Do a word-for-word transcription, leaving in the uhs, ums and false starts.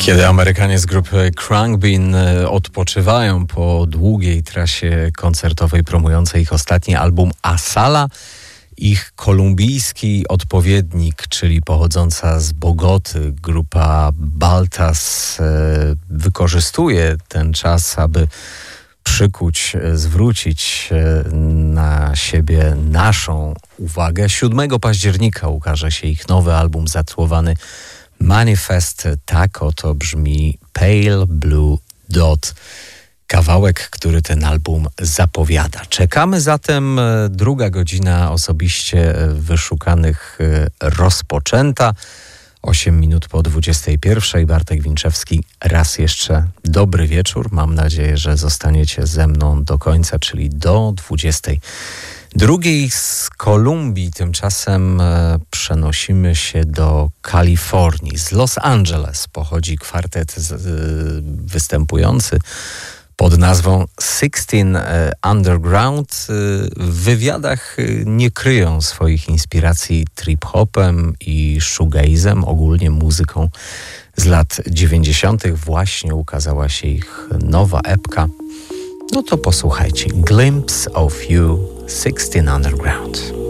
Kiedy Amerykanie z grupy Khruangbin odpoczywają po długiej trasie koncertowej promującej ich ostatni album Asala, ich kolumbijski odpowiednik, czyli pochodząca z Bogoty grupa Baltas, wykorzystuje ten czas, aby przykuć, zwrócić na siebie naszą uwagę. siódmego października ukaże się ich nowy album zatytułowany Manifest. Tak oto brzmi Pale Blue Dot. Kawałek, który ten album zapowiada. Czekamy zatem, druga godzina osobiście wyszukanych rozpoczęta. osiem minut po dwudziestej pierwszej. Bartek Winczewski, raz jeszcze dobry wieczór. Mam nadzieję, że zostaniecie ze mną do końca, czyli do dwudziestej drugiej. Z Kolumbii tymczasem e, przenosimy się do Kalifornii. Z Los Angeles pochodzi kwartet z, e, występujący pod nazwą Sixteen Underground. W wywiadach nie kryją swoich inspiracji trip-hopem i shoegazem, ogólnie muzyką z lat dziewięćdziesiątych. Właśnie ukazała się ich nowa epka. No to posłuchajcie. Glimpse of You, Sixteen Underground.